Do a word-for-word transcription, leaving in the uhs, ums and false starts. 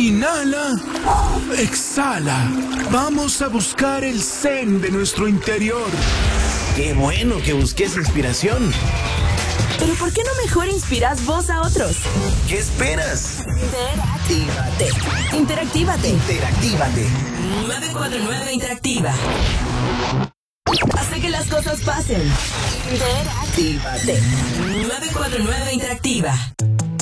Inhala. Exhala. Vamos a buscar el zen de nuestro interior. ¡Qué bueno que busques inspiración! ¿Pero por qué no mejor inspiras vos a otros? ¿Qué esperas? Interactívate. Interactívate. Interactívate. nueve cuatro nueve Interactiva. Hace que las cosas pasen. Interactívate. nueve cuatro nueve Interactiva.